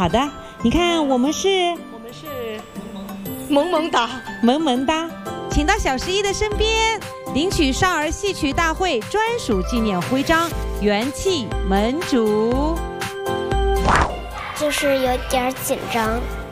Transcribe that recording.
好的，你看我们是萌萌哒， 萌萌哒。 请到小11的身边，领取少儿戏曲大会专属纪念徽章，元气门主。 就是有点紧张。